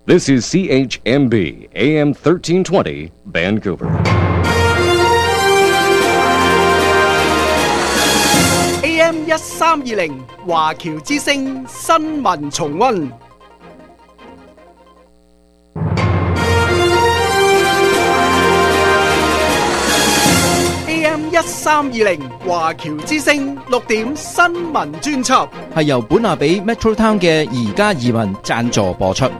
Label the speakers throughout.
Speaker 1: This is CHMB AM 1320 Vancouver.
Speaker 2: AM 1320華僑之聲新聞重溫。AM 1320華僑之聲6點新聞專輯，
Speaker 3: 係由本拿比 Metro Town 嘅而家移民贊助播出。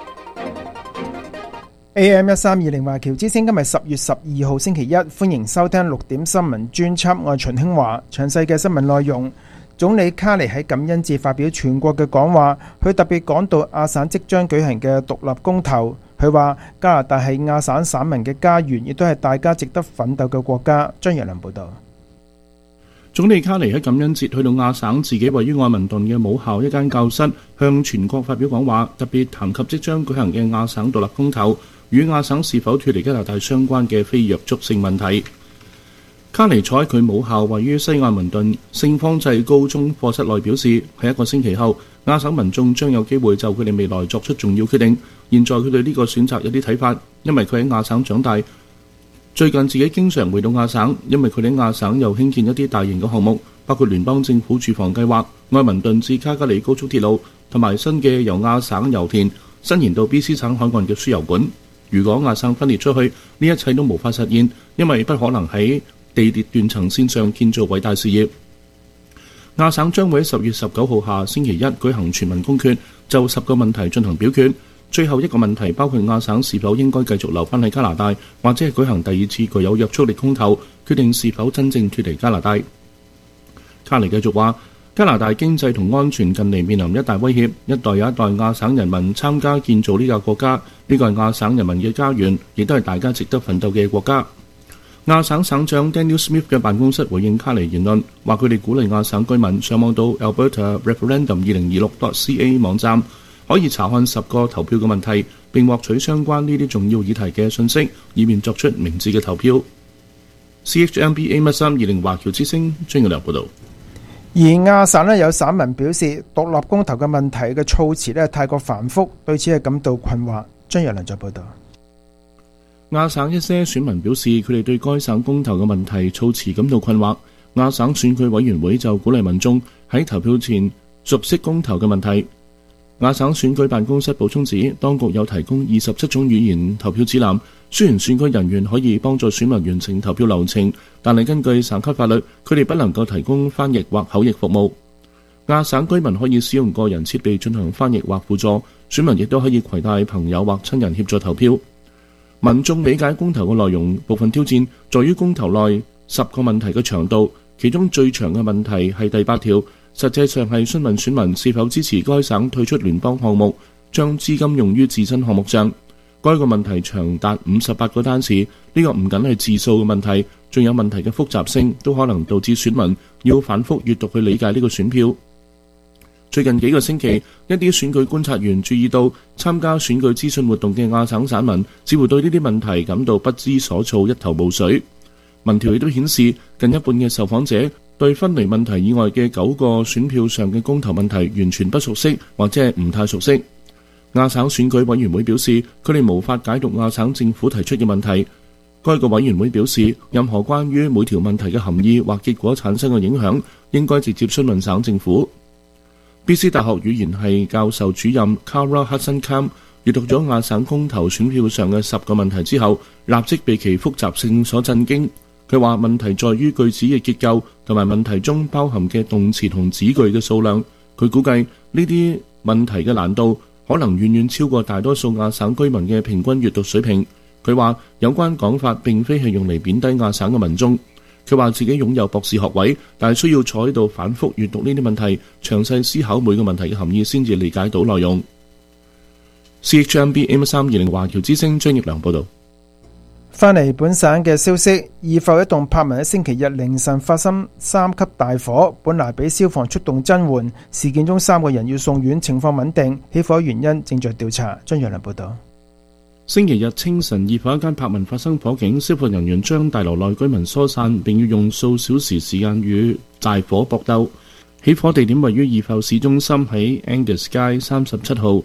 Speaker 4: AM 1320華僑之聲今日10月12號星期一，歡迎收聽6點新聞專輯，我係秦興華。詳細嘅新聞內容，總理卡尼喺感恩節發表全國嘅講話，佢特別講到亞省即將舉行嘅獨立公投。佢話加拿大係亞省省民嘅家園，亦都係大家值得奮鬥嘅國家。張若良報道。
Speaker 5: 總理卡尼喺感恩節去到亞省自己位於愛民頓嘅母校一間教室，向全國發表講話，特別談及即將舉行嘅亞省獨立公投與亞省是否脫離加拿大相關嘅非約束性問題。卡尼坐喺佢母校位於西愛民頓聖方濟高中課室內表示，喺1個星期後，亞省民眾將有機會就佢哋未來作出重要決定。現在佢對呢個選擇有啲睇法，因為佢喺亞省長大。最近自己經常回到亞省，因為佢哋喺亞省又興建一啲大型嘅項目，包括聯邦政府住房計劃、愛民頓至卡加里高速鐵路，同埋新嘅由亞省油田伸延到 BC 省海岸嘅輸油管。如果亞省分裂出去，呢一切都無法實現，因為不可能喺地鐵斷層線上建造偉大事業。亞省將會喺10月19號下星期一舉行全民公決，就10個問題進行表決。最後一個問題包括亞省是否應該繼續留返喺加拿大，或者係舉行第2次具有約束力公投，決定是否真正脫離加拿大。卡尼繼續話，加拿大經濟同安全近嚟面臨一大威脅，一代又一代亞省人民參加建造呢個國家，呢個係亞省人民嘅家園，亦都係大家值得奮鬥嘅國家。亞省省長 Daniel Smith 嘅辦公室回應卡尼言論，話佢哋鼓勵亞省居民上網到 Alberta Referendum 2026.ca 網站，可以查看10個投票嘅問題，並獲取相關呢啲重要議題嘅信息，以便作出明智嘅投票。CHMB AM 1320華僑之聲張耀良報導。
Speaker 4: 而亞省有省民表示，獨立公投嘅問題嘅措辭太過繁複，對此係感到困惑。張若良再報導。
Speaker 5: 亞省一些選民表示，佢哋對該省公投嘅問題措辭感到困惑。亞省選舉委員會就鼓勵民眾喺投票前熟悉公投嘅問題。亞省選舉辦公室補充指，當局有提供27種語言投票指南，雖然選舉人員可以幫助選民完成投票流程，但係根據省級法律，佢哋不能夠提供翻譯或口譯服務。亞省居民可以使用個人設備進行翻譯或輔助，選民亦都可以攜帶朋友或親人協助投票。民眾理解公投嘅內容，部分挑戰在於公投內10個問題嘅長度，其中最長嘅問題係第8條。實際上係詢問選民是否支持該省退出聯邦項目，將資金用於自身項目上。該個問題長達58個單詞，呢個唔僅係字數嘅問題，仲有問題嘅複雜性，都可能導致選民要反覆閱讀去理解呢個選票。最近幾個星期，一啲選舉觀察員注意到，參加選舉資訊活動嘅亞省省民似乎對呢啲問題感到不知所措，一頭霧水。民調亦都顯示，近一半嘅受訪者對分離問題以外嘅9個選票上嘅公投問題完全不熟悉，或者係唔太熟悉。亞省選舉委員會表示，佢哋無法解讀亞省政府提出嘅問題。該個委員會表示，任何關於每條問題嘅含義或結果產生嘅影響，應該直接詢問省政府。BC 大學語言系教授主任 Kara Hudson-Kam 閱讀咗亞省公投選票上嘅10個問題之後，立即被其複雜性所震驚。佢話問題在於句子嘅結構同埋問題中包含嘅動詞同子句嘅數量。佢估計呢啲問題嘅難度可能遠遠超過大多數亞省居民嘅平均閱讀水平。佢話有關講法並非係用嚟貶低亞省嘅民眾。佢話自己擁有博士學位，但係需要坐喺度反覆閱讀呢啲問題，詳細思考每個問題嘅含義先至理解到內容。CHMB AM 1320華僑之聲張業良報導。
Speaker 4: 返嚟本省嘅消息，義埠一棟柏文喺星期日凌晨發生3級大火，本來俾消防出動增援，事件中3個人要送院，情況穩定，起火原因正在調查。張若良報導。
Speaker 5: 星期日清晨，義埠一間柏文發生火警，消防人員將大樓內居民疏散，並要用數小時時間與大火搏鬥。起火地點位於義埠市中心喺 Angus 街37號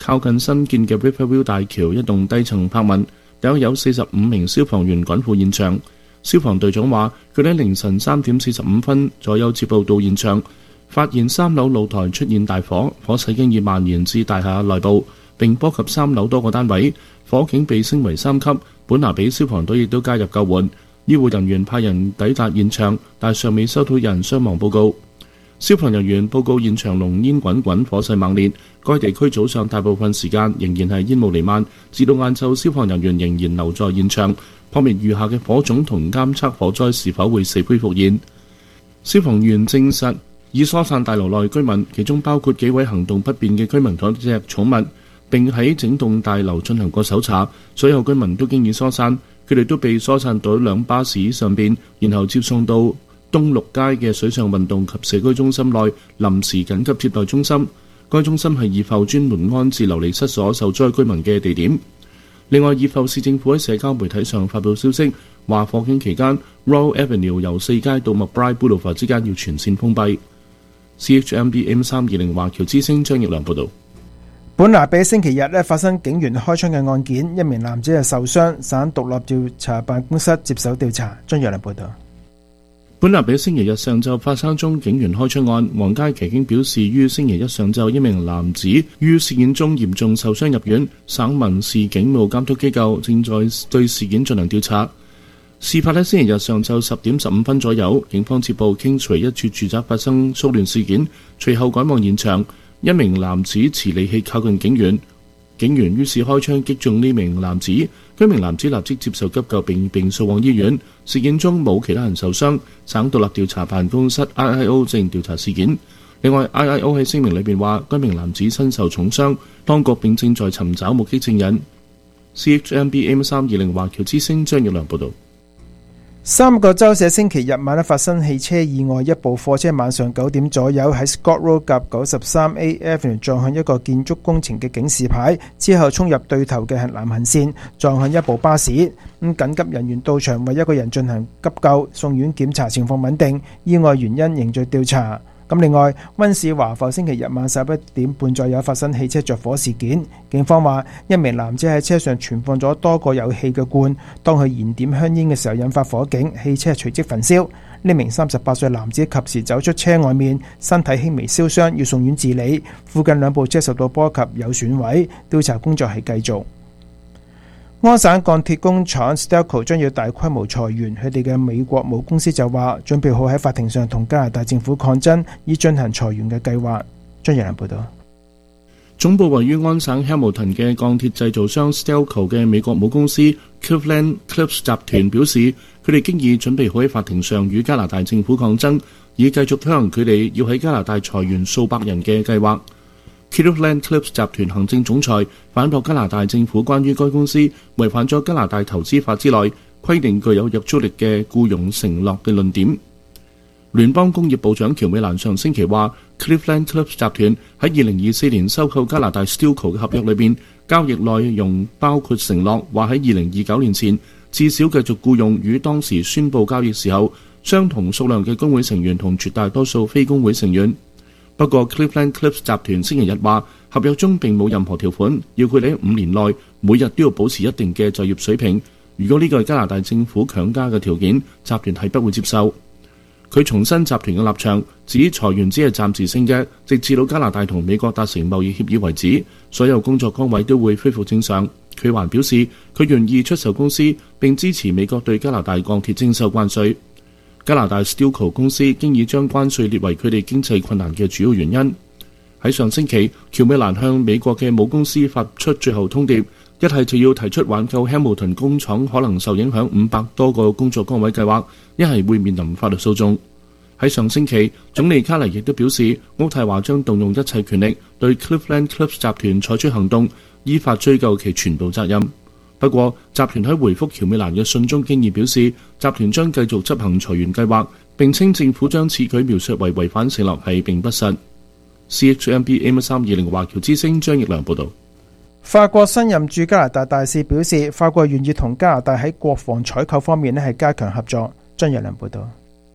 Speaker 5: 靠近新建嘅 Riverview 大橋一棟低層柏文，大約有45名消防員趕赴現場。消防隊長話，佢哋喺凌晨3點45分左右接報到現場，發現3樓露台出現大火，火勢經已蔓延至大廈內部，並波及3樓多個單位，火警被升為3級。本拿比消防隊亦都加入救援，醫護人員派人抵達現場，但尚未收到人傷亡報告。消防人員報告現場濃煙滾滾，火勢猛烈。該地區早上大部分時間仍然係煙霧彌漫，至到晏晝消防人員仍然留在現場，撲滅餘下嘅火種同監測火災是否會死灰復燃。消防員證實已疏散大樓內居民，其中包括幾位行動不便嘅居民同一隻寵物，並喺整棟大樓進行過搜查。所有居民都經已疏散，佢哋都被疏散到2巴士上邊，然後接送到東六街嘅水上運動及社區中心內臨時緊急接待中心。該中心係二埠專門安置流離失所受災居民嘅地點。另外，二埠市政府喺社交媒體上發布消息，話火警期間 Royal Avenue 由4街到 McBride Boulevard 之間要全線封閉。CHMB AM320 華僑之聲張奕良報導。
Speaker 4: 本拿比星期日發生警員開槍嘅案件，一名男子係受傷，省獨立調查辦公室接手調查。張奕良報導。本拿比星期日上晝發生宗警員開槍案，皇家騎警表示，於星期一上晝一名男子於事件中嚴重受傷入院，省民事警務監督機構正在對事件進行調查。事發喺星期日上晝10點15分左右，警方接報 Kingsway 一處住宅發生騷亂事件，隨後趕往現場，一名男子持利器靠近警員，警員於是開槍擊中呢名男子，該名男子立即接受急救並送往醫院。事件中冇其他人受傷，省獨立調查辦公室 IIO 正調查事件。另外 IIO 喺聲明裏邊話，該名男子身受重傷，當局並正在尋找目擊證人。CHMB AM320 華僑之聲張奕良報導。3個州社星期日晚發生汽車意外，一部貨車晚上9點左右喺 Scott Road 夾 93A Avenue 撞向一個建築工程嘅警示牌，之後衝入對頭嘅南行線，撞向一部巴士。緊急人員到場為一個人進行急救，送院檢查情況穩定，意外原因仍在調查。另外，溫士華埠星期日晚11點半左右發生汽車着火事件，警方話一名男子喺車上存放咗多個有氣嘅罐，當佢燃點香煙嘅時候引發火警，汽車隨即焚燒。呢名38歲男子及時走出車外面，身體輕微燒傷，要送院治理。附近2部車受到波及有損毀，調查工作係繼續。安省鋼鐵工廠 Stelco 將要大規模裁員，佢哋嘅美國母公司就話準備好喺法庭上同加拿大政府抗爭，以進行裁員嘅計劃。張奕良報導。總部位於安省 Hamilton 嘅鋼鐵製造商 Stelco 嘅美國母公司 Cleveland-Cliffs 集團表示，佢哋經已準備好喺法庭上與加拿大政府抗爭，以繼續推行佢哋要喺加拿大裁員數百人嘅計劃。Cleveland-Cliffs 集團行政總裁反駁加拿大政府關於該公司違反咗加拿大投資法之內規定具有約束力嘅僱傭承諾嘅論點。聯邦工業部長喬美蘭上星期話 Cleveland-Cliffs 集團喺2024年收購加拿大 Stelco 嘅合約裏邊，交易內容包括承諾話喺2029年前至少繼續僱傭與當時宣佈交易時候相同數量嘅工會成員同絕大多數非工會成員。不過 Cleveland-Cliffs 集團星期日話，合約中並冇任何條款要佢哋喺5年內每日都要保持一定嘅就業水平。如果呢個係加拿大政府強加嘅條件，集團係不會接受。佢重申集團嘅立場，指裁員只係暫時性嘅，直至到加拿大同美國達成貿易協議為止，所有工作崗位都會恢復正常。佢還表示，佢願意出售公司並支持美國對加拿大鋼鐵徵收關稅。加拿大 Stelco 公司經已將關稅列為佢哋經濟困難嘅主要原因。喺上星期，喬美蘭向美國嘅母公司發出最後通牒，一係就要提出挽救 Hamilton 工廠可能受影響500多個工作崗位計劃，一係會面臨法律訴訟。喺上星期，總理卡尼亦都表示，渥太華將動用一切權力對 Cleveland-Cliffs 集團採取行動，依法追究其全部責任。不過，集團喺回覆喬美蘭嘅信中經已表示，集團將繼續執行裁員計劃，並稱政府將此舉描述為違反承諾係並不實。CHMB AM320 華僑之聲張奕良報導。法國新任駐加拿大大使表示，法國願意同加拿大喺國防採購方面係加強合作。張奕良報導。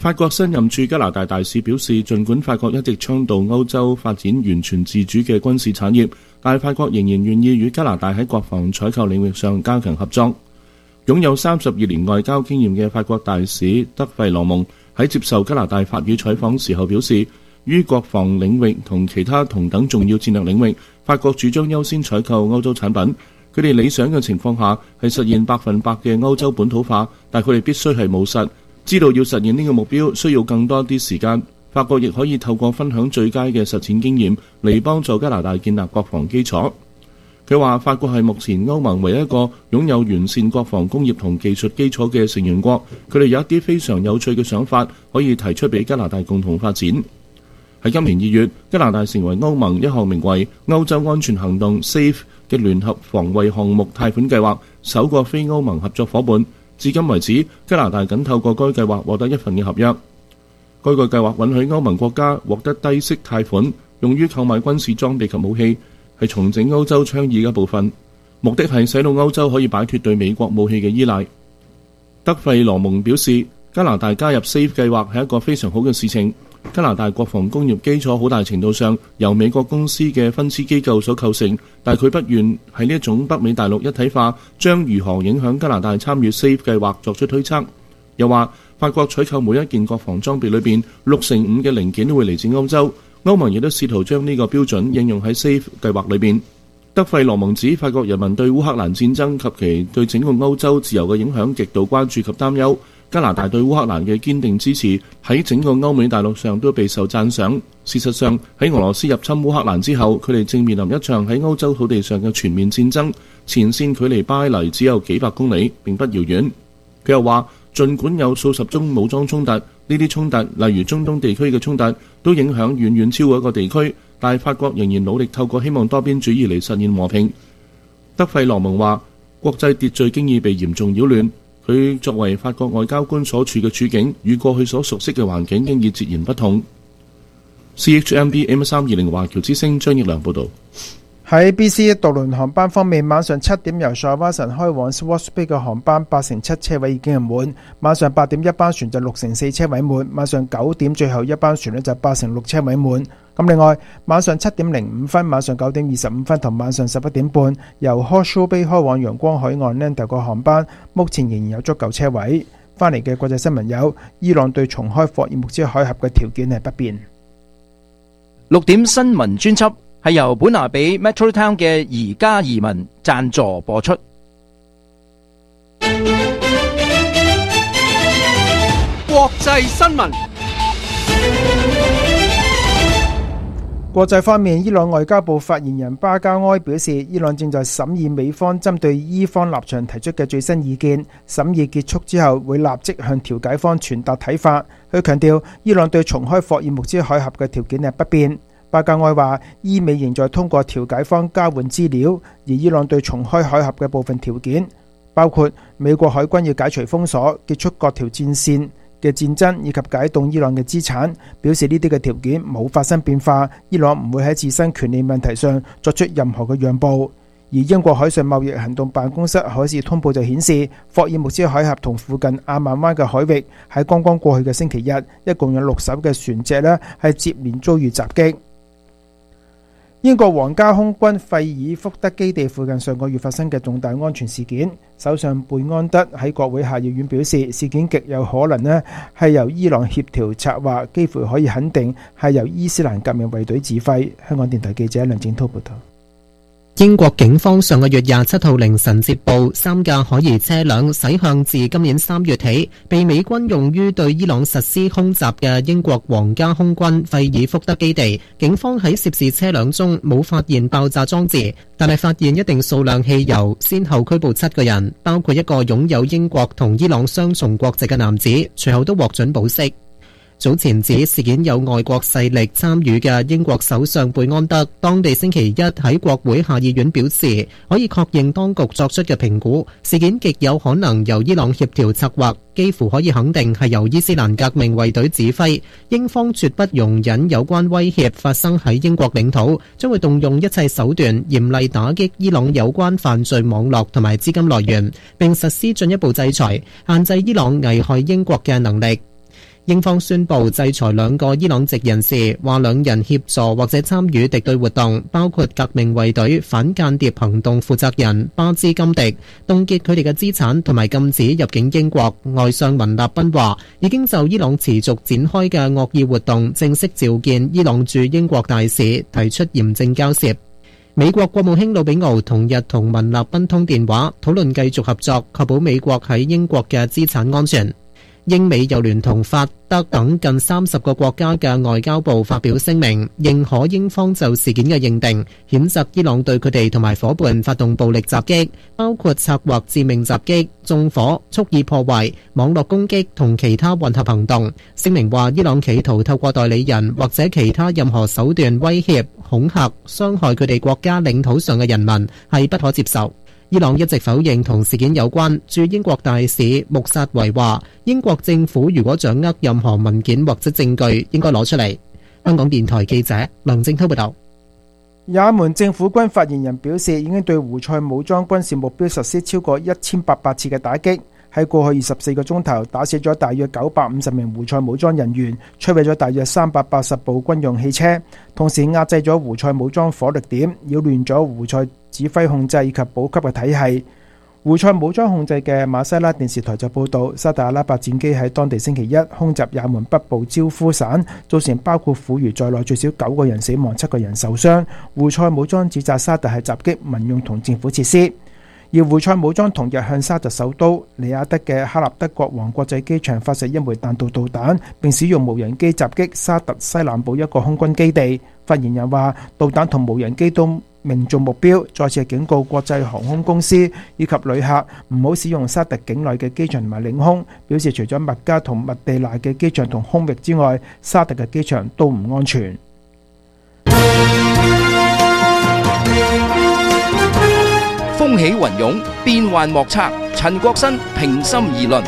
Speaker 5: 法國新任駐加拿大大使表示，儘管法國一直倡導歐洲發展完全自主嘅軍事產業，但法國仍然願意與加拿大喺國防採購領域上加強合作。擁有32年外交經驗嘅法國大使德費羅蒙喺接受加拿大法語採訪時候表示，於國防領域同其他同等重要戰略領域，法國主張優先採購歐洲產品。佢哋理想嘅情況下係實現100%嘅歐洲本土化，但佢哋必須係務實，知道要實現呢個目標需要更多啲時間。法國亦可以透過分享最佳嘅實踐經驗嚟幫助加拿大建立國防基礎。佢話法國係目前歐盟唯一一個擁有完善國防工業同技術基礎嘅成員國，佢哋有一啲非常有趣嘅想法可以提出俾加拿大共同發展。喺今年2月，加拿大成為歐盟一項名為歐洲安全行動 SAFE 嘅聯合防衛項目貸款計劃首個非歐盟合作伙伴。至今為止，加拿大僅透過該計劃獲得一份嘅合約。該個計劃允許歐盟國家獲得低息貸款，用於購買軍事裝備及武器，係重整歐洲倡議嘅一部分，目的係使到歐洲可以擺脫對美國武器嘅依賴。德費羅蒙表示，加拿大加入 SAFE 計劃係一個非常好嘅事情。加拿大國防工業基礎好大程度上由美國公司嘅分支機構所構成，但佢不願喺呢一種北美大陸一體化將如何影響加拿大參與 SAFE 計劃作出推測。又話法國採購每一件國防裝備裏邊65%嘅零件都會嚟自歐洲，歐盟亦都試圖將呢個標準應用喺 SAFE 計劃裏邊。德費羅蒙指法國人民對烏克蘭戰爭及其對整個歐洲自由嘅影響極度關注及擔憂。加拿大對烏克蘭嘅堅定支持喺整個歐美大陸上都備受讚賞。事實上，喺俄羅斯入侵烏克蘭之後，佢哋正面臨一場喺歐洲土地上嘅全面戰爭，前線距離巴黎只有幾百公里，並不遙遠。佢又話，儘管有數十宗武裝衝突，呢啲衝突例如中東地區嘅衝突都影響遠遠超過一個地區，但法國仍然努力透過希望多邊主義嚟實現和平。德費羅蒙話，國際秩序經已被嚴重擾亂。佢作為法國外交官所處嘅處境，與過去所熟悉嘅環境經已截然不同。CHMB AM320 華僑之聲張益良報導。
Speaker 4: 喺 BC 渡輪航班方面，晚上7點由塞瓦臣開往 Swartz Bay 嘅航班87%車位已經係滿，晚上8點一班船就64%車位滿，晚上9點最後一班船就86%車位滿。咁另外，晚上7點05分、晚上9點25分同晚上11點半由 Horseshoe Bay 開往陽光海岸 Lando 個航班，目前仍然有足夠車位。翻嚟嘅國際新聞有：伊朗對重開霍爾木茲海峽嘅條件係不變。
Speaker 3: 6點新聞專輯係由本拿比 Metro Town 嘅宜家移民贊助播出。
Speaker 2: 國際新聞。
Speaker 4: 國際方面，伊朗外交部發言人巴加埃表示，伊朗正在審議美方針對伊方立場提出嘅最新意見，審議結束之後會立即向調解方傳達睇法。佢強調，伊朗對重開霍爾木茲海峽嘅條件係不變。巴加埃話，伊美仍在通過調解方交換資料，而伊朗對重開海峽嘅部分條件，包括美國海軍要解除封鎖、結束各條戰線嘅戰爭以及解凍伊朗嘅資產，表示呢啲嘅條件冇發生變化，伊朗唔會喺自身權利問題上作出任何嘅讓步。而英國海上貿易行動辦公室海事通報就顯示，霍爾木茲海峽同附近阿曼灣嘅海域喺剛剛過去嘅星期日，一共有6艘嘅船隻呢係接連遭遇襲擊。英國皇家空軍費爾福德基地附近上個月發生嘅重大安全事件，首相貝安德喺國會下議院表示，事件極有可能呢係由伊朗協調策劃，幾乎可以肯定係由伊斯蘭革命衛隊指揮。香港電台記者梁正滔報道。
Speaker 6: 英國警方上個月27號凌晨接報，3架可疑車輛駛向自今年3月起被美軍用於對伊朗實施空襲嘅英國皇家空軍費爾福德基地。警方喺涉事車輛中冇發現爆炸裝置，但係發現一定數量汽油，先後拘捕7個人，包括一個擁有英國同伊朗雙重國籍嘅男子，隨後都獲准保釋。早前指事件有外國勢力參與嘅英國首相貝安德，當地星期一喺國會下議院表示，可以確認當局作出嘅評估，事件極有可能由伊朗協調策劃，幾乎可以肯定係由伊斯蘭革命衛隊指揮。英方絕不容忍有關威脅發生喺英國領土，將會動用一切手段嚴厲打擊伊朗有關犯罪網絡同埋資金來源，並實施進一步制裁，限制伊朗危害英國嘅能力。 英方宣布制裁兩個伊朗籍人士，話兩人協助或者參與敵對活動，包括革命衛隊反間諜行動負責人巴茲金迪，凍結佢哋嘅資產同埋禁止入境英國。外相文納賓話已經就伊朗持續展開嘅惡意活動正式召見伊朗駐英國大使，提出嚴正交涉。美國國務卿魯比奧同日同文納賓通電話，討論繼續合作，確保美國喺英國嘅資產安全。英美又聯同法德等近30個國家嘅外交部發表聲明，認可英方就事件嘅認定，譴責伊朗對佢哋同埋夥伴發動暴力襲擊，包括策劃致命襲擊、縱火、蓄意破壞、網絡攻擊同其他混合行動。聲明話，伊朗企圖透過代理人或者其他任何手段威脅、恐嚇、傷害佢哋國家領土上嘅人民，係不可接受。伊朗一直否認同事件有關。駐英國大使穆薩維話，英國政府如果掌握任何文件或者證據，應該攞出嚟。香港電台記者梁正滔報道。
Speaker 4: 也門政府軍發言人表示，已經對胡塞武裝軍事目標實施超過1800次嘅打擊，喺過去24個鐘頭打死咗大約950名胡塞武裝人員，摧毀咗大約380部軍用汽車，同時壓制咗胡塞武裝火力點，擾亂咗胡塞指揮控制以及補給嘅體系。胡塞武裝控制嘅馬西拉電視台就報道，沙特阿拉伯戰機喺當地星期一空襲也門北部焦夫省，造成包括婦孺在內最少9個人死亡、7個人受傷。胡塞武裝指責沙特係襲擊民用同政府設施。而胡塞武裝同日向沙特首都里雅德嘅哈納德國王國際機場發射1枚彈道導彈，並使用無人機襲擊沙特西南部一個空軍基地。發言人話，導彈同無人機都命中目標，再次警告國際航空公司以及旅客唔好使用沙特境內嘅機場同埋領空，表示除咗麥加同麥地那嘅機場同空域之外，沙特嘅機場都唔安全。
Speaker 3: 風起雲湧，變幻莫測。陳國新平心而論。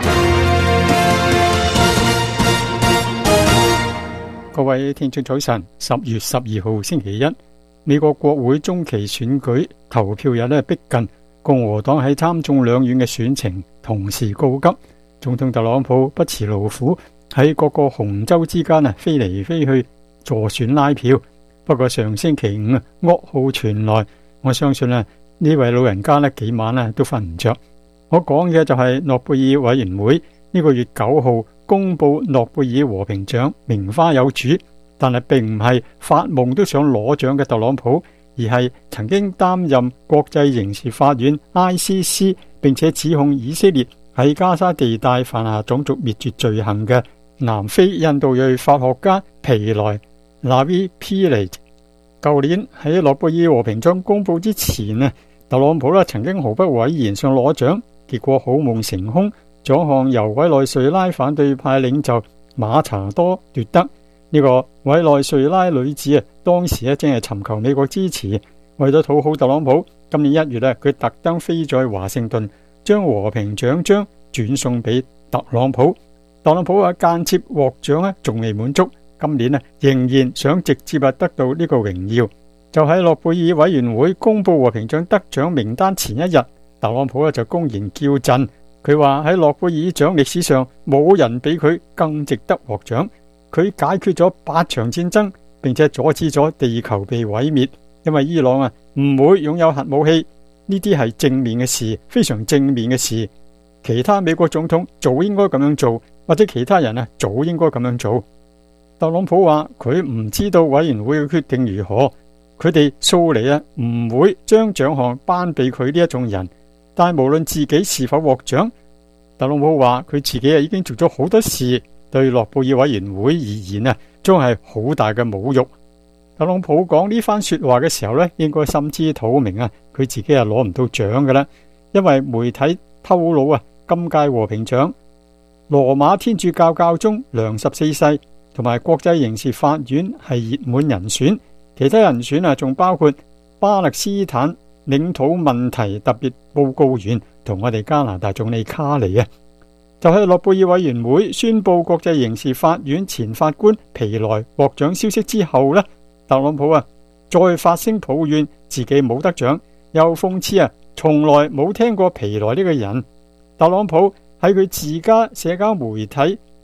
Speaker 7: 各位聽眾早晨，10月12號星期一，美國國會中期選舉投票日逼近，共和黨喺參眾兩院嘅選情同時告急。總統特朗普不辭勞苦喺各個紅州之間飛嚟飛去助選拉票。不過上星期五噩耗傳來，我相信呢位老人家幾晚都瞓唔着。我講嘅就係諾貝爾委員會呢個月9號公布諾貝爾和平獎，名花有主，但係並唔係發夢都想攞獎嘅特朗普，而係曾經擔任國際刑事法院 ICC 並且指控以色列喺加沙地帶犯下種族滅絕罪行嘅南非印度裔法學家皮萊 Navi Pillay。舊年喺諾貝爾和平獎公布之前特朗普曾經毫不諱言想攞獎，結果好夢成空，獎項由委內瑞拉反對派領袖馬查多奪得。呢個委內瑞拉女子當時正係尋求美國支持，為咗討好特朗普，今年1月佢特登飛在華盛頓，將和平獎章轉送俾特朗普。特朗普間接獲獎仲未滿足，今年仍然想直接得到呢個榮耀。就喺諾貝爾委員會公布和平獎得獎名單前一日，特朗普就公然叫陣，佢話喺諾貝爾獎歷史上冇人比佢更值得獲獎。佢解決咗8場戰爭，並且阻止咗地球被毀滅，因為伊朗唔會擁有核武器，呢啲係正面嘅事，非常正面嘅事。其他美國總統早應該咁樣做，或者其他人早應該咁樣做。特朗普話佢唔知道委員會嘅決定如何，佢哋素嚟唔會將獎項頒俾佢呢一種人。但係無論自己是否獲獎，特朗普話佢自己已經做咗好多事，對諾貝爾委員會而言將係好大嘅侮辱。特朗普講呢番說話嘅時候應該心知肚明佢自己攞唔到獎嘅啦，因為媒體透露今屆和平獎羅馬天主教教宗良14世同埋國際刑事法院係熱門人選，其他人選仲包括巴勒斯坦領土問題特別報告員同我哋加拿大總理卡尼就喺諾貝爾委員會宣布國際刑事法院前法官皮萊獲獎消息之後特朗普再發聲抱怨自己冇得獎，又諷刺從來冇聽過皮萊呢個人。特朗普喺佢自家社交媒體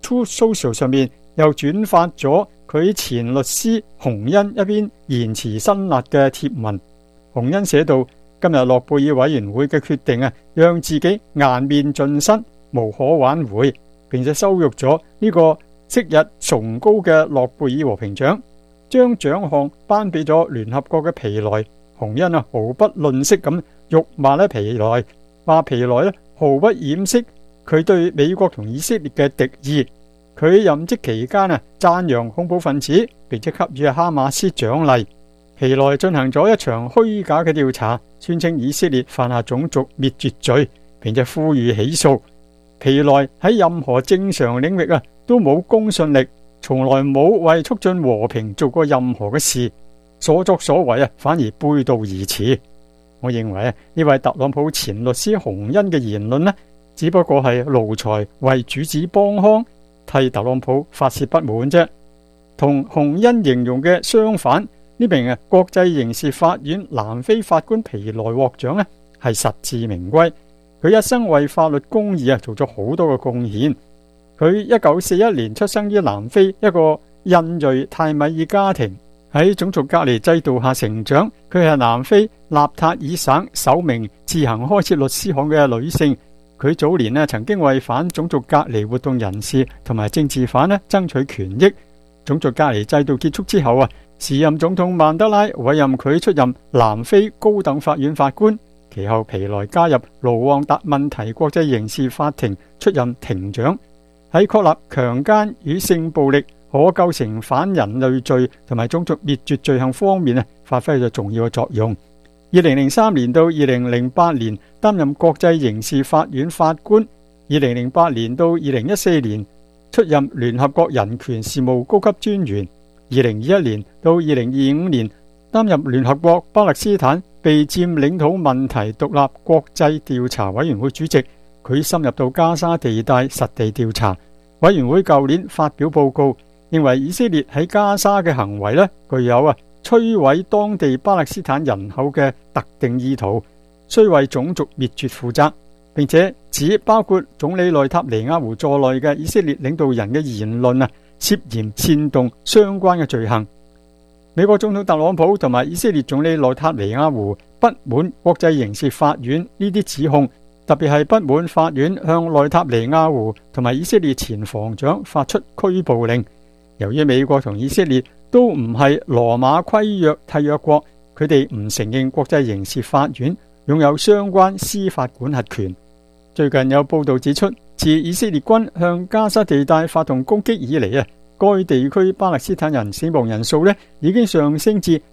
Speaker 7: Truth Social 上面又轉發咗佢前律師洪恩一篇言辭辛辣嘅貼文。洪恩寫道：今日諾貝爾委員會嘅決定讓自己顏面盡失，無可挽回，並且羞辱咗呢個昔日崇高嘅諾貝爾和平獎，將獎項頒俾咗聯合國嘅皮萊。洪恩毫不吝嗇咁辱罵皮萊，話皮萊毫不掩飾佢對美國同以色列嘅敵意。佢任職期間讚揚恐怖分子，並且給予哈馬斯獎勵。皮萊進行咗一場虛假嘅調查，宣稱以色列犯下種族滅絕罪，並且呼籲起訴。皮萊喺任何正常領域都冇公信力，從來冇為促進和平做過任何嘅事，所作所為反而背道而馳。我認為呢位特朗普前律師洪恩嘅言論只不過係奴才為主子幫腔，替特朗普發洩不滿啫。同洪恩形容嘅相反，呢名國際刑事法院南非法官皮萊獲獎係實至名歸。佢一生為法律公義做咗好多嘅貢獻。佢1941年出生於南非一個印裔泰米爾家庭，喺種族隔離制度下成長。佢係南非納塔爾省首名自行開設律師行嘅女性。佢早年曾經為反種族隔離活動人士同埋政治犯爭取權益。種族隔離制度結束之後時任總統曼德拉委任佢出任南非高等法院法官。其後皮萊加入盧旺達問題國際刑事法庭出任庭長，喺確立強姦與性暴力可構成反人類罪同埋種族滅絕罪行方面發揮咗重要嘅作用。2003年到2008年擔任國際刑事法院法官，2008年到2014年出任聯合國人權事務高級專員，2021年到2025年擔任聯合國巴勒斯坦被佔領土問題獨立國際調查委員會主席。佢深入到加沙地帶實地調查。委員會舊年發表報告，認為以色列喺加沙嘅行為具有摧毀當地巴勒斯坦人口嘅特定意圖，須為種族滅絕負責，並且指包括總理內塔尼亞胡在內嘅以色列領導人嘅言論涉嫌煽動相關嘅罪行。美國總統特朗普同埋以色列總理內塔尼亞胡不滿國際刑事法院呢啲指控，特別係不滿法院向內塔尼亞胡同埋以色列前防長發出拘捕令。由於美國同以色列都唔係羅馬規約締約國，佢哋唔承認國際刑事法院擁有相關司法管轄權。最近有報道指出，自以色列軍向加沙地帶發動攻擊以嚟該地區巴勒斯坦人死亡人數已經上升至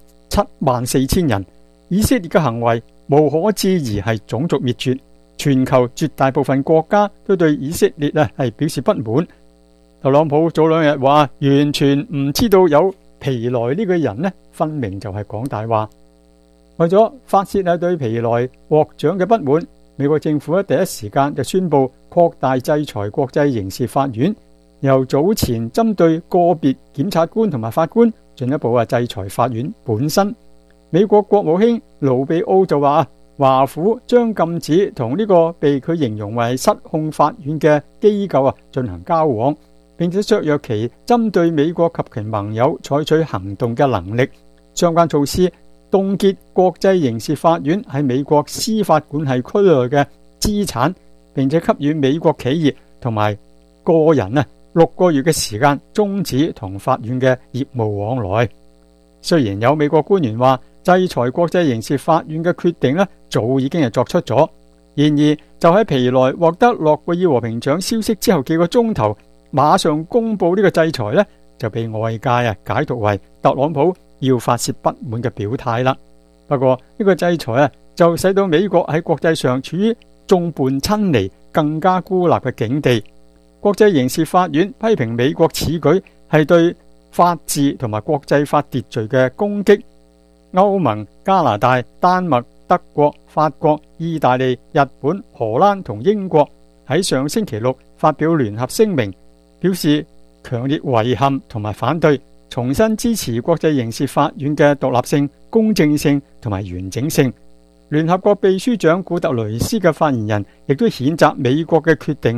Speaker 7: 74000人。以色列嘅行為無可置疑係種族滅絕，全球絕大部分國家都對以色列係表示不滿。特朗普早兩日話完全唔知道有皮萊呢個人分明就係講大話。為咗發洩對皮萊獲獎嘅不滿，美國政府第一時間就宣布擴大制裁國際刑事法院，由早前針對個別檢察官同埋法官，進一步制裁法院本身。美國國務卿盧比奧就話華府將禁止同呢個被佢形容為失控法院嘅機構進行交往，並且削弱其針對美國及其盟友採取行動嘅能力。相關措施凍結國際刑事法院喺美國司法管轄區內嘅資產，並且給予美國企業同埋個人6個月嘅時間終止同法院嘅業務往來。雖然有美國官員話制裁國際刑事法院嘅決定早已經係作出咗，然而就喺皮萊獲得諾貝爾和平獎消息之後幾個鐘頭，馬上公布呢個制裁就被外界解讀為特朗普要發洩不滿嘅表態啦。不過呢個制裁就使到美國喺國際上處於眾叛親離、更加孤立嘅境地。國際刑事法院批評美國此舉係對法治同埋國際法秩序嘅攻擊。歐盟、加拿大、丹麥、德國、法國、意大利、日本、荷蘭同英國喺上星期六發表聯合聲明，表示強烈遺憾同埋反對，重新支持國際刑事法院嘅獨立性、公正性同埋完整性。聯合國秘書長古特雷斯嘅發言人亦都譴責美國嘅決定，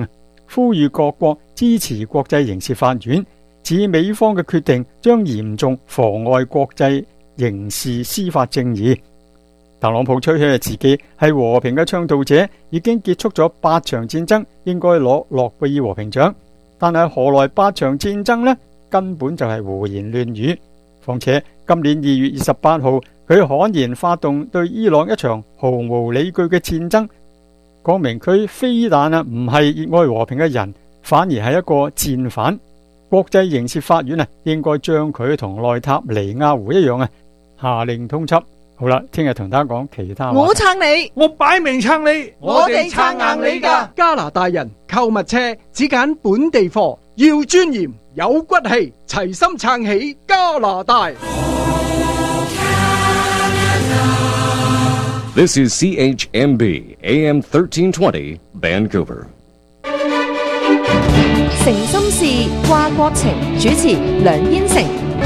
Speaker 7: 呼籲各國支持國際刑事法院，指美方嘅決定將嚴重妨礙國際刑事司法正義。特朗普吹噓自己係和平嘅倡導者，已經結束咗8場戰爭，應該攞諾貝爾和平獎。但係何來8場戰爭呢？根本就係胡言亂語。況且今年2月28號，佢悍然發動對伊朗一場毫無理據嘅戰爭，講明佢非但唔係熱愛和平嘅人，反而係一個戰犯。國際刑事法院應該將佢同內塔尼亞胡一樣下令通緝。好啦，聽日同大家講其他話題。
Speaker 8: 我撐你，
Speaker 2: 我擺明撐你，
Speaker 8: 我哋撐硬你㗎。
Speaker 2: 加拿大人購物車只揀本地貨，要尊嚴有骨氣，齊心撐起加拿大。
Speaker 1: This is CHMB AM 1320 Vancouver.
Speaker 8: 誠心事，掛國情，主持梁燕城。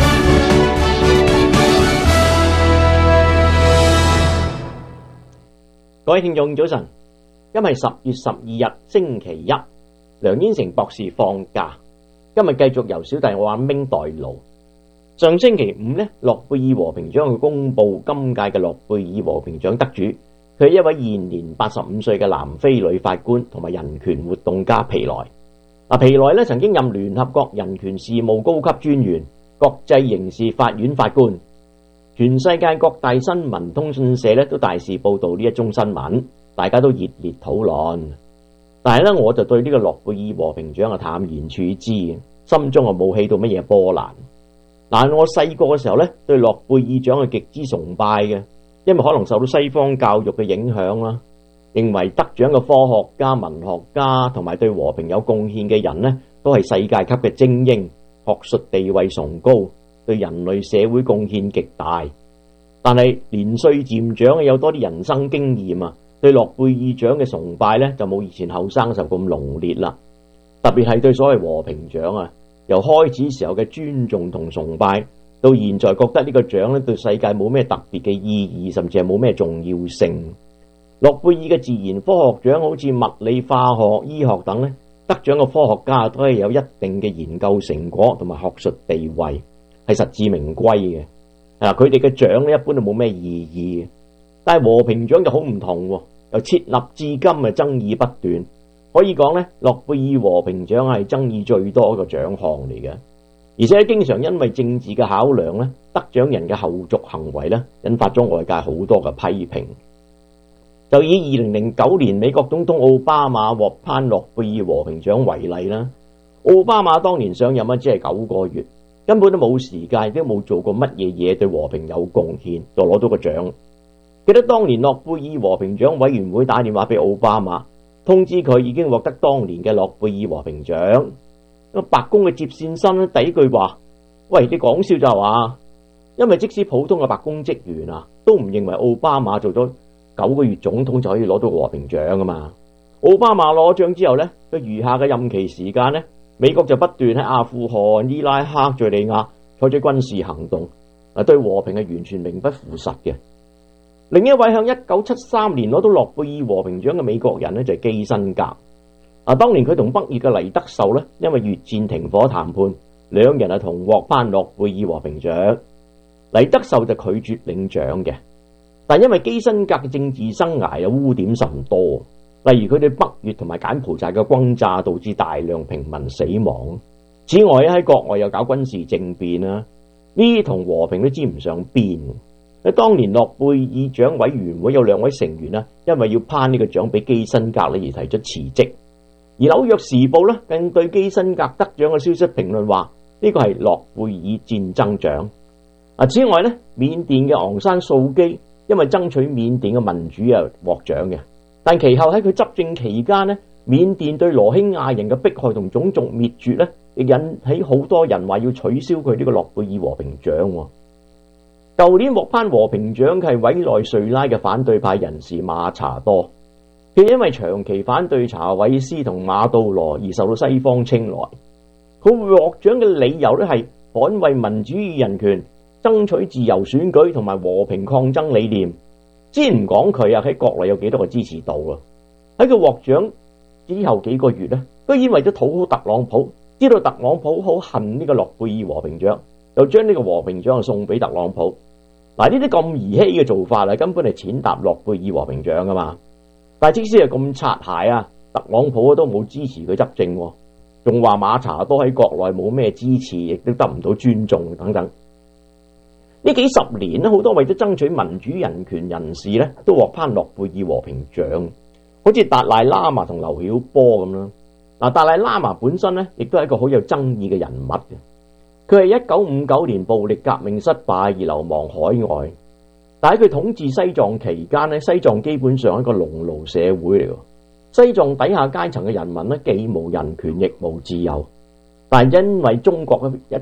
Speaker 9: 各位聽眾早晨，今日係10月12日星期一，梁燕城博士放假，今日繼續由小弟我阿明代勞。上星期五呢，諾貝爾和平獎去公布今屆嘅諾貝爾和平獎得主，佢係一位現年85歲嘅南非女法官同埋人權活動家皮萊。皮萊呢曾經任聯合國人權事務高級專員、國際刑事法院法官。全世界各大新聞通訊社咧都大肆報道呢一宗新聞，大家都熱烈討論。但係咧，我就對呢個諾貝爾和平獎淡然處之，心中冇起到乜嘢波瀾。但我細個嘅時候咧，對諾貝爾獎係極之崇拜嘅，因為可能受到西方教育嘅影響啦，認為得獎嘅科學家、文學家同埋對和平有貢獻嘅人呢，都係世界級嘅精英，學術地位崇高，對人類社會貢獻極大。但係年歲漸長，有多啲人生經驗啊，對諾貝爾獎嘅崇拜呢，就冇以前後生時候咁濃烈啦。特別係對所謂和平獎啊，由開始時候嘅尊重同崇拜，到現在覺得呢個獎呢對世界冇咩特別嘅意義，甚至係冇咩重要性。諾貝爾嘅自然科學獎好似物理、化學、醫學等呢，得獎嘅科學家都係有一定嘅研究成果同埋學術地位，係實至名歸嘅。佢哋嘅獎咧一般都冇咩意義，但係和平獎就好唔同，由設立至今嘅爭議不斷，可以講咧諾貝爾和平獎係爭議最多一個獎項嚟嘅，而且經常因為政治嘅考量咧，得獎人嘅後續行為咧，引發咗外界好多嘅批評。就以2009年美國總統奧巴馬獲頒諾貝爾和平獎為例啦，奧巴馬當年上任只係9個月。根本都冇時間，都冇做過乜嘢嘢對和平有貢獻，就攞到個獎。記得當年諾貝爾和平獎委員會打電話俾奧巴馬，通知佢已經獲得當年嘅諾貝爾和平獎。白宮嘅接線生第一句話：喂，你講笑就係話？因為即使普通嘅白宮職員都唔認為奧巴馬做咗9個月總統就可以攞到和平獎㗎嘛。奧巴馬攞獎之後呢，佢餘下嘅任期時間呢，美國就不斷喺阿富汗、伊拉克、敘利亞採取軍事行動，對和平係完全名不符實嘅。另一位向1973年攞到諾貝爾和平獎嘅美國人呢，就係基辛格。當年佢同北越嘅黎德秀呢，因為越戰停火談判，兩人同獲頒諾貝爾和平獎。黎德秀就拒絕領獎嘅，但因為基辛格嘅政治生涯有污點甚多。例如佢對北越同埋柬埔寨嘅轟炸導致大量平民死亡。此外喺國外又搞軍事政變啦，呢啲同和平都沾唔上邊。喺當年諾貝爾獎委員會有2位成員啦，因為要頒呢個獎俾基辛格咧而提出辭職。而紐約時報咧更對基辛格得獎嘅消息評論話呢個係諾貝爾戰爭獎。此外咧，緬甸嘅昂山素基因為爭取緬甸嘅民主而獲獎嘅。但其後喺佢執政期間呢，緬甸對羅興亞人嘅迫害同種族滅絕呢，亦引起好多人話要取消佢呢個諾貝爾和平獎。舊年獲頒和平獎嘅係委內瑞拉嘅反對派人士馬查多，佢因為長期反對查韋斯同馬杜羅而受到西方青睞。佢獲獎嘅理由呢係捍衛民主與人權、爭取自由選舉同埋和平抗爭理念。先唔講佢喺國內有幾多個支持度啊！喺佢獲獎之後幾個月呢， 居然為咗討好特朗普，知道特朗普好恨呢個諾貝爾和平獎，就將呢個和平獎送俾特朗普。嗱，呢啲咁兒戲嘅做法根本係踐踏諾貝爾和平獎噶嘛。但係即使係咁擦鞋啊，特朗普都冇支持佢執政，仲話馬查多喺國內冇咩支持，亦都得唔到尊重等等。呢幾十年咧，好多為咗爭取民主人權人士咧，都獲頒諾貝爾和平獎，好似達賴喇嘛同劉曉波咁啦。嗱，達賴喇嘛本身咧，亦都係一個好有爭議嘅人物嘅。佢係1959年暴力革命失敗而流亡海外，但喺佢統治西藏期間咧，西藏基本上係一個農奴社會嚟嘅。西藏底下階層嘅人民咧，既無人權亦無自由。但係因為中國嘅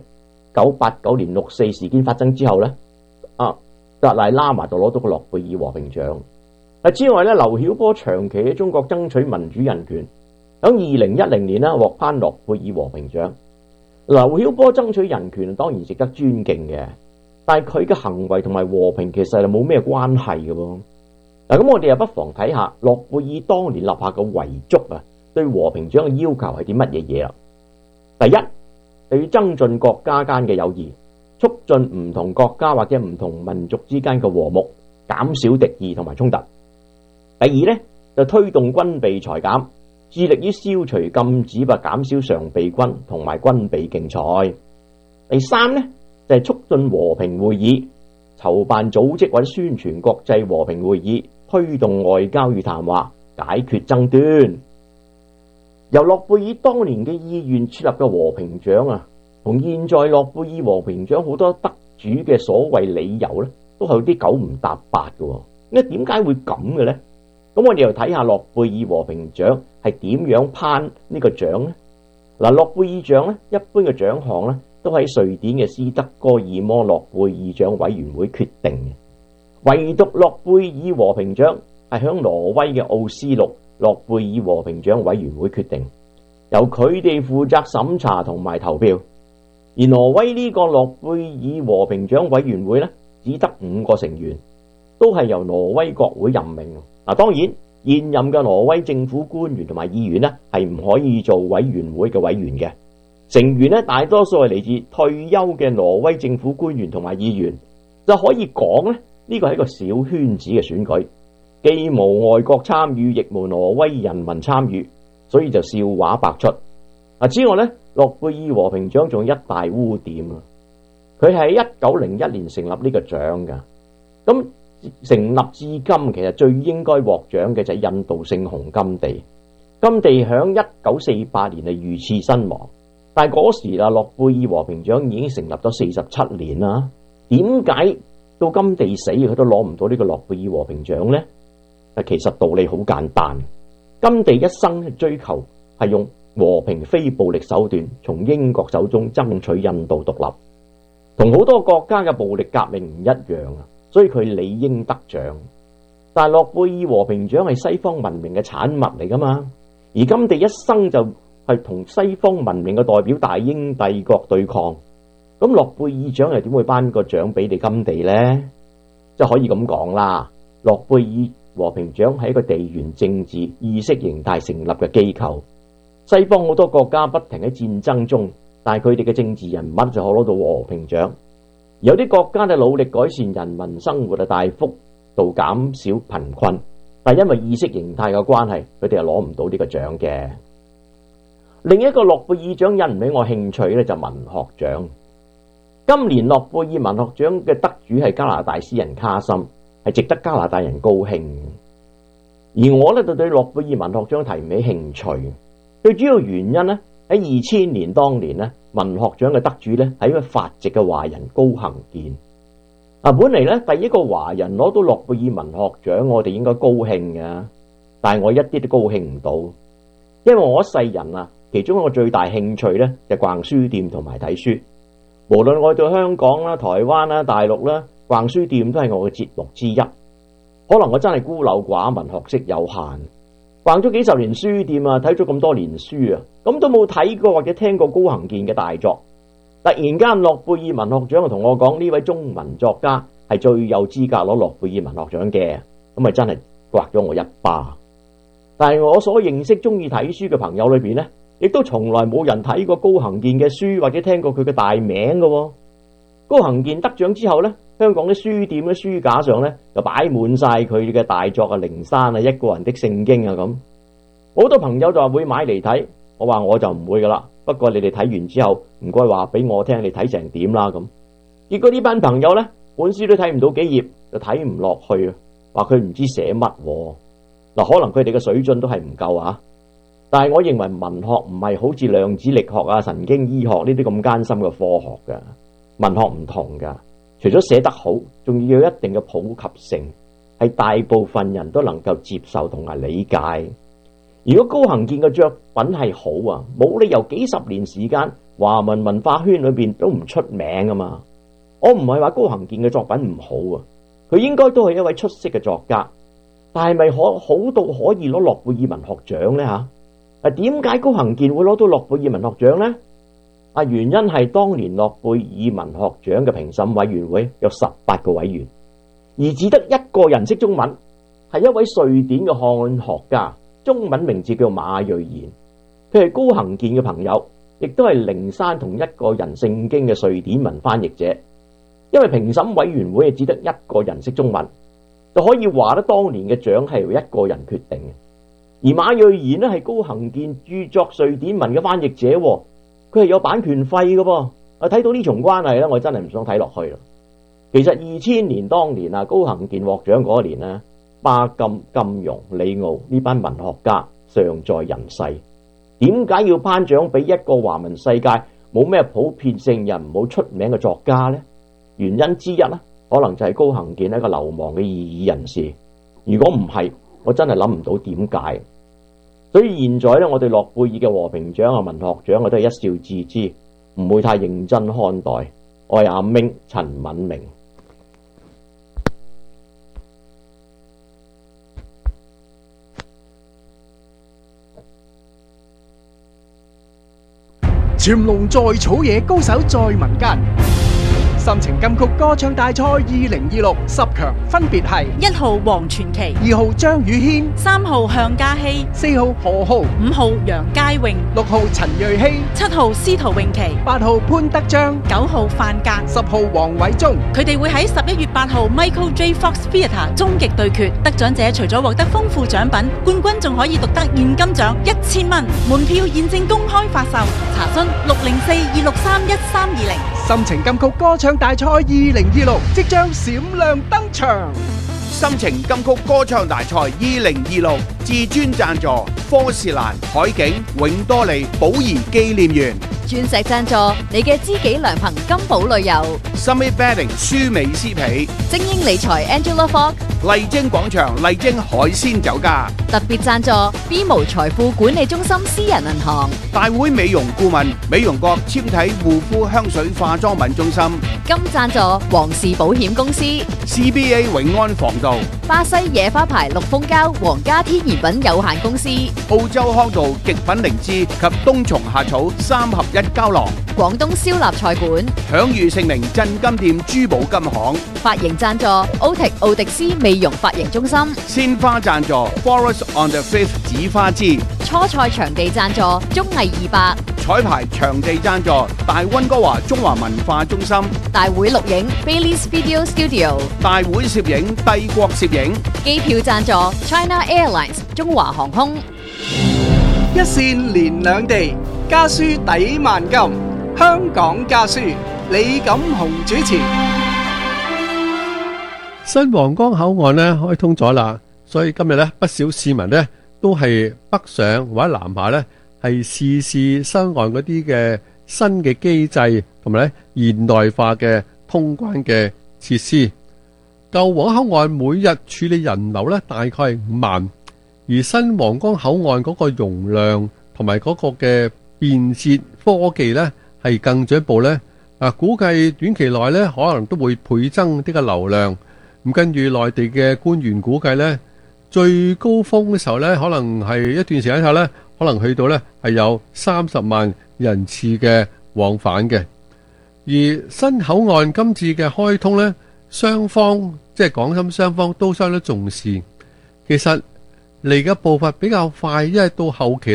Speaker 9: 1989年六四事件發生之後咧，達賴喇嘛就攞到個諾貝爾和平獎。之外咧，劉曉波長期喺中國爭取民主人權，喺2010年咧獲頒諾貝爾和平獎。劉曉波爭取人權當然值得尊敬嘅，但係佢嘅行為同埋和平其實係冇咩關係嘅噃。嗱，咁我哋又不妨睇下諾貝爾當年立下嘅遺囑啊，對和平獎嘅要求係啲乜嘢嘢啦？第一，就要增進國家間嘅友誼，促進唔同國家或者唔同民族之間嘅和睦，減少敵意同埋衝突。第二呢，就推動軍備裁減，致力於消除禁止或減少常備軍同埋軍備競賽。第三呢，就係促進和平會議，籌辦組織或者宣傳國際和平會議，推動外交與談話，解決爭端。由諾貝爾當年嘅意願設立嘅和平獎啊，同現在諾貝爾和平獎好多得主嘅所謂理由咧，都係有啲九唔搭八嘅。咁點解會咁嘅咧？咁我哋又睇下諾貝爾和平獎係點樣頒呢個獎咧？嗱，諾貝爾獎咧，一般嘅獎項咧，都喺瑞典嘅斯德哥爾摩諾貝爾獎委員會決定嘅。唯獨諾貝爾和平獎係響挪威嘅奧斯陸諾貝爾和平獎委員會決定，由佢哋負責審查同埋投票。而挪威呢個諾貝爾和平獎委員會咧，只得5個成員，都係由挪威國會任命。嗱，當然現任嘅挪威政府官員同埋議員咧，係唔可以做委員會嘅委員嘅。成員咧，大多數係嚟自退休嘅挪威政府官員同埋議員，就可以講咧，呢個係一個小圈子嘅選舉，既無外國參與，亦無挪威人民參與，所以就笑話百出。之外咧，諾貝爾和平獎仲有一大污點啊！佢係喺1901年成立呢個獎噶，咁成立至今，其實最應該獲獎嘅就係印度聖雄甘地。甘地響1948年係遇刺身亡，但係嗰時諾貝爾和平獎已經成立咗47年啦。點解到甘地死佢都攞唔到呢個諾貝爾和平獎呢？其實道理好簡單，甘地一生追求係用和平非暴力手段從英國手中爭取印度獨立，同好多國家嘅暴力革命唔一樣啊，所以佢理應得獎。但係諾貝爾和平獎係西方文明嘅產物嚟噶嘛，而甘地一生就係同西方文明嘅代表大英帝國對抗，咁諾貝爾獎又點會頒個獎俾你甘地呢？即係可以咁講啦，諾貝爾和平獎係一個地緣政治意識形態成立嘅機構。西方好多國家不停喺戰爭中，但係佢哋嘅政治人物就可攞到和平獎。有啲國家就努力改善人民生活，大幅度減少貧困，但係因為意識形態嘅關係，佢哋係攞唔到呢個獎嘅。另一個諾貝爾獎引唔起我興趣咧，就文學獎。今年諾貝爾文學獎嘅得主係加拿大詩人卡森，係值得加拿大人高興。而我咧就對諾貝爾文學獎提唔起興趣。最主要原因咧，喺2000年當年咧，文學獎嘅得主咧係一個法籍嘅華人高行健。本嚟咧第一個華人攞到諾貝爾文學獎，我哋應該高興嘅，但係我一啲都高興唔到，因為我一世人啊，其中一個最大興趣咧就逛書店同埋睇書。無論我到香港啦、台灣啦、大陸啦，逛書店都係我嘅節目之一。可能我真係孤陋寡聞，學識有限。逛咗幾十年書店啊，睇咗咁多年書啊，咁都冇睇過或者聽過高行健嘅大作。突然間諾貝爾文學獎就同我講，呢位中文作家係最有資格攞諾貝爾文學獎嘅，咁咪真係刮咗我一巴。但係我所認識中意睇書嘅朋友裏邊呢， 亦都從來冇人睇過高行健嘅書或者聽過佢嘅大名嘅喎。高行健得獎之後呢，香港啲書店嘅書架上呢，就擺滿晒佢嘅大作啊，靈山啊，一個人的聖經啊咁。好多朋友就話會買嚟睇，我話我就唔會噶啦。不過你哋睇完之後，唔該話俾我聽，你睇成點啦咁。結果呢班朋友呢，本書都睇唔到幾頁，就睇唔落去啊，話佢唔知寫乜喎。嗱，可能佢哋嘅水準都係唔夠啊。但係我認為文學唔係好似量子力學啊、神經醫學呢啲咁艱深嘅科學噶。文學唔同噶，除咗寫得好，仲要有一定嘅普及性，係大部分人都能夠接受同埋理解。如果高行健嘅作品係好啊，冇理由幾十年時間華文文化圈裏邊都唔出名啊嘛。我唔係話高行健嘅作品唔好啊，佢應該都係一位出色嘅作家，但係咪好到可以攞諾貝爾文學獎呢？吓？點解高行健會攞到諾貝爾文學獎呢？原因係當年諾貝爾文學獎嘅評審委員會有18個委員，而只得一個人識中文，係一位瑞典嘅漢學家，中文名字叫馬瑞賢。佢係高行健嘅朋友，亦都係靈山同一個人聖經嘅瑞典文翻譯者。因為評審委員會係只得一個人識中文，就可以話得當年嘅獎係由一個人決定嘅。而馬瑞賢呢，係高行健著作瑞典文嘅翻譯者，佢係有版權費嘅噃。睇到呢重關係咧，我真係唔想睇落去啦。其實2000年當年啊，高行健獲獎嗰年呢，巴金、金庸、李敖呢班文學家尚在人世，點解要頒獎俾一個華文世界冇咩普遍性又唔好出名嘅作家呢？原因之一呢，可能就係高行健係一個流亡嘅異議人士。如果唔係，我真係諗唔到點解。所以現在咧，我對諾貝爾嘅和平獎啊、文學獎啊，都係一笑置之，唔會太認真看待。我係阿明陳敏明。
Speaker 2: 潛龍在草野，高手在民間。心情金曲歌唱大賽2026 10強分別係
Speaker 10: 1號黃傳奇、
Speaker 2: 2號張宇軒、
Speaker 10: 3號向嘉熙、
Speaker 2: 4號何浩、
Speaker 10: 5號楊佳穎、
Speaker 2: 6號陳瑞希、
Speaker 10: 7號司徒詠琪、
Speaker 2: 8號潘德章、
Speaker 10: 9號范格、
Speaker 2: 10號黃偉忠。佢
Speaker 10: 哋會喺11月8號 Michael J. Fox Theatre 終極對決，得獎者除咗獲得豐富獎品，冠軍仲可以獨得現金獎1000蚊。門票現正公開發售，查詢604-263-1320。
Speaker 2: 心情金曲歌唱大賽2026即將閃亮登場。
Speaker 11: 心情金曲歌唱大賽2026至尊贊助科士蘭、海景、永多利、寶儀紀念園。
Speaker 8: 鑽石贊助你嘅知己良朋金寶旅遊。
Speaker 11: Summit Bedding 舒美絲皮。
Speaker 8: 精英理財 Angela Fogg。
Speaker 11: 麗晶廣場麗晶海鮮酒家。
Speaker 8: 特別贊助 B 無財富管理中心私人銀行。
Speaker 11: 大會美容顧問美容國纖體護膚香水化妝品中心。
Speaker 8: 金贊助皇氏保險公司。
Speaker 11: CBA 永安防盜。
Speaker 8: 巴西野花牌綠蜂膠皇家天然品有限公司。
Speaker 11: 澳洲康道極品靈芝及冬蟲夏草3合1膠囊。
Speaker 8: 廣東燒臘菜館。
Speaker 11: 享譽盛名鎮金店珠寶金行。
Speaker 8: 髮型贊助奧迪斯美容髮型中心。
Speaker 11: 鮮花贊助 Forest on the Fifth 紫花枝。
Speaker 8: 初賽場地贊助綜藝200。
Speaker 11: 彩排場地贊助大溫哥華中華文化中心。
Speaker 8: 大會錄影 Bailey's Video Studio。
Speaker 11: 大會攝影帝國攝影。
Speaker 8: 機票贊助 China Airlines 中華航空。
Speaker 2: 一線連兩地，家書抵萬金。香港家書，李錦雄主持。
Speaker 12: 新皇崗口岸呢開通咗啦，所以今日呢不少市民呢都係北上或者南下呢係試新岸嗰啲嘅新嘅機制同埋呢現代化嘅通關嘅設施。舊皇崗口岸每日處理人流呢大概係5萬，而新皇崗口岸嗰個容量同埋嗰個嘅便捷科技呢係更進一步呢，估計短期內呢可能都會倍增呢個流量。咁跟住內地嘅官員估計呢，最高峰嘅時候呢，可能係一段時間後呢，可能去到呢係有30萬人次嘅往返嘅。而新口岸今次嘅開通呢，雙方即係港深雙方都相當重視。其實嚟嘅步伐比較快，因為到後期呢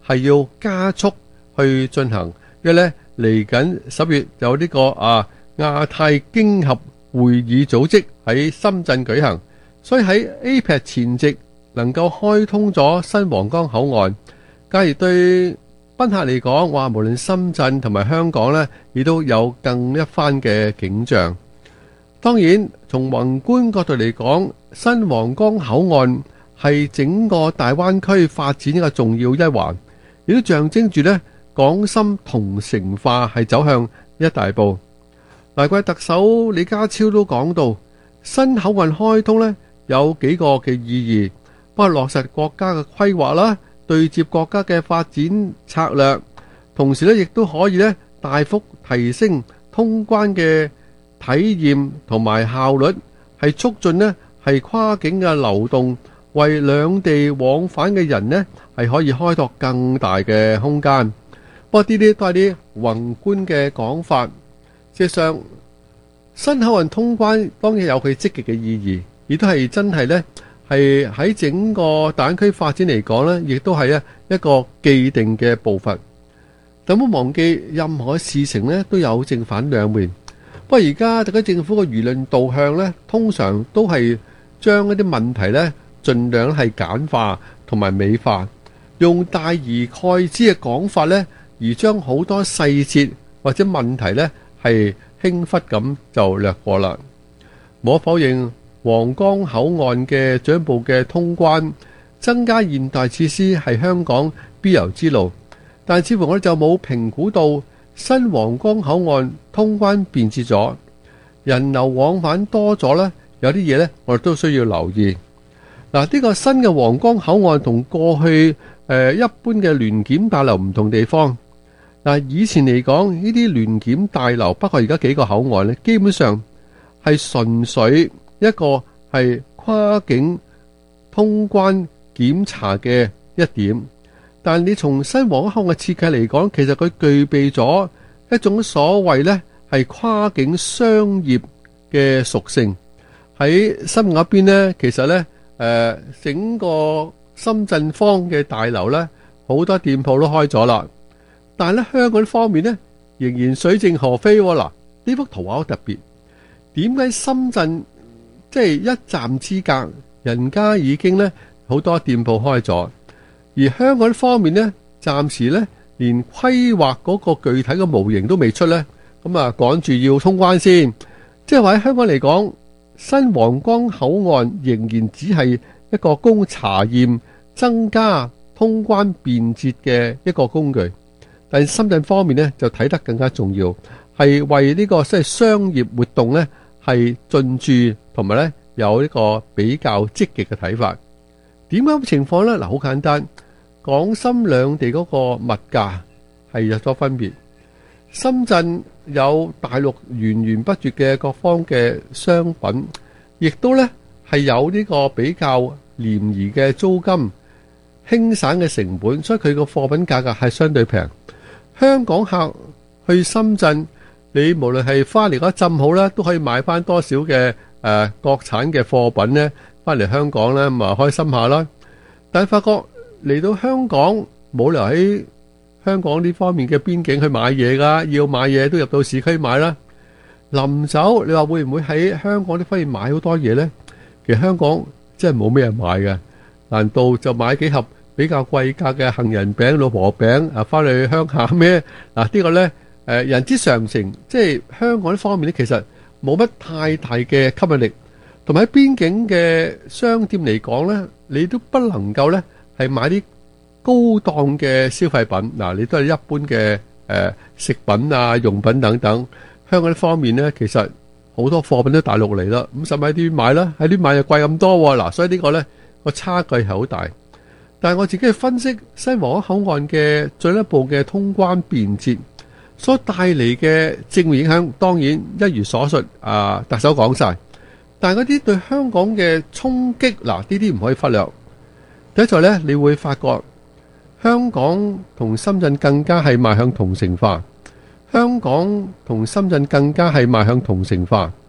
Speaker 12: 係要加速去進行，因為咧嚟緊10月有呢個亞太經合會議組織喺深圳舉行，所以喺 APEC 前夕能夠開通咗新皇崗口岸，假如對賓客嚟講，話無論深圳同埋香港呢，亦都有更一番嘅景象。當然，從宏觀角度嚟講，新皇崗口岸係整個大灣區發展一個重要一環，亦都象徵住呢港深同城化係走向一大步。難怪特首李家超都講到，新口岸開通呢有幾個嘅意義，包括落實國家嘅規劃啦，對接國家嘅發展策略，同時呢亦都可以呢大幅提升通關嘅體驗同埋效率，係促進呢係跨境嘅流動，為兩地往返嘅人呢係可以開拓更大嘅空間。不過呢啲都係啲宏觀嘅講法。事實上，新口岸通關當然有佢積極嘅意義，亦都係真係呢係喺整個大灣區發展嚟講呢，亦都係一個既定嘅步伐。但唔好忘記，任何事情呢都有正反兩面。不過而家特區政府嘅輿論導向呢，通常都係將一啲問題呢盡量係簡化同埋美化，用大而概之嘅講法呢，而將好多細節或者問題呢係輕忽咁就略過啦。無可否認，皇崗口岸嘅進一步嘅通關，增加現代設施係香港必由之路，但似乎我哋就冇評估到新皇崗口岸通關便捷咗，人流往返多咗呢，有啲嘢呢我哋都需要留意。嗱，呢個新嘅皇崗口岸同過去一般嘅聯檢大樓唔同地方。嗱，以前嚟講，呢啲聯檢大樓，包括而家幾個口岸呢，基本上係純粹一個係跨境通關檢查嘅一點。但你從新皇崗口岸嘅設計嚟講，其實佢具備咗一種所謂呢係跨境商業嘅屬性。喺深圳嗰邊呢，其實呢整個深圳方嘅大樓呢，好多店鋪都開咗啦。但係咧，香港方面呢，仍然水靜河飛。嗱，呢幅圖畫好特別。點解深圳即係一站之隔，人家已經呢好多店鋪開咗？而香港方面呢，暫時呢連規劃嗰個具體嘅模型都未出呢，咁啊趕住要通關先。即係話喺香港嚟講，新皇崗口岸仍然只係一個供查驗、增加通關便捷嘅一個工具。但深圳方面呢，就睇得更加重要，係為呢個即係商業活動呢係進駐，同埋呢有呢個比較積極嘅睇法。點解咁情況呢？嗱，好簡單。港深兩地嗰個物價係有咗分別，深圳有大陸源源不絕嘅各方嘅商品，亦都呢係有呢個比較廉宜嘅租金、輕省嘅成本，所以佢個貨品價格係相對平。香港客去深圳，你無論係翻嚟嗰浸好啦，都可以買翻多少嘅國產嘅貨品呢，翻嚟香港呢，咁啊開心下啦。但係發覺嚟到香港冇理由喺香港呢方面嘅邊境去買嘢㗎，要買嘢都入到市區買啦。臨走你話會唔會喺香港呢方面買好多嘢呢？其實香港真係冇咩人買嘅，難道就買幾盒比較貴價嘅杏仁餅、老婆餅啊，翻去鄉下咩？嗱，呢個呢人之常情，即係香港呢方面呢，其實冇乜太大嘅吸引力。同埋喺邊境嘅商店嚟講呢，你都不能夠呢係買啲高檔嘅消費品。嗱，你都係一般嘅食品啊、用品等等。香港呢方面呢，其實好多貨品都大陸嚟啦，咁使咪喺啲買啦，喺啲買又貴咁多喎。嗱，所以呢個呢個差距係好大。但係我自己去分析新皇崗口岸嘅進一步嘅通關便捷所帶嚟嘅正面影響，當然一如所述，特首講晒。但係嗰啲對香港嘅衝擊，嗱，呢啲唔可以忽略。第一就呢，你會發覺香港同深圳更加係邁向同城化，香港同深圳更加係邁向同城化。